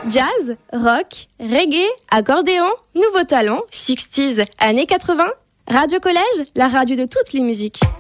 Jazz, rock, reggae, accordéon, nouveau talent, 60s, années 80. Radio Collège, la radio de toutes les musiques.